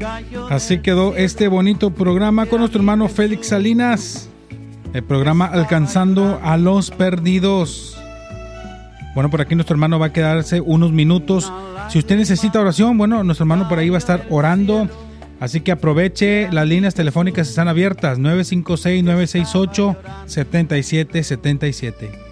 Así quedó este bonito programa con nuestro hermano Félix Salinas. El programa Alcanzando a los Perdidos. Bueno, por aquí nuestro hermano va a quedarse unos minutos. Si usted necesita oración, bueno, nuestro hermano por ahí va a estar orando. Así que aproveche, las líneas telefónicas están abiertas, 956-968-7777.